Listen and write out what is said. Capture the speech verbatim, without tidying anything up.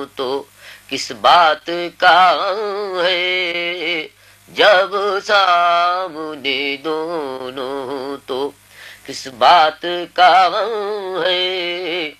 तो किस बात का है, जब सामने दोनों तो किस बात का है।